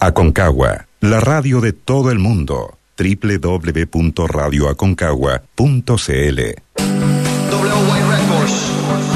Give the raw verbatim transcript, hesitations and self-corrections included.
Aconcagua, la radio de todo el mundo. doble u doble u doble u punto radio aconcagua punto c l